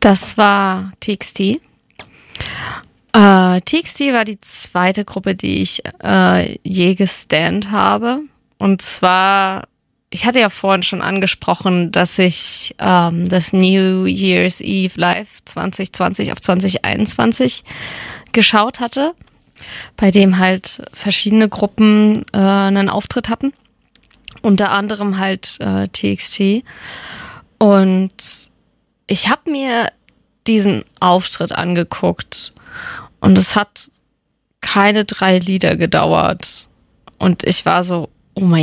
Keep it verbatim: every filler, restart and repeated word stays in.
Das war T X T. Äh, T X T war die zweite Gruppe, die ich äh, je gestannt habe. Und zwar, ich hatte ja vorhin schon angesprochen, dass ich ähm, das New Year's Eve Live zwanzig zwanzig auf zwanzig einundzwanzig geschaut hatte, bei dem halt verschiedene Gruppen äh, einen Auftritt hatten. Unter anderem halt äh, T X T. Und ich habe mir diesen Auftritt angeguckt und es hat keine drei Lieder gedauert. Und ich war so, oh mein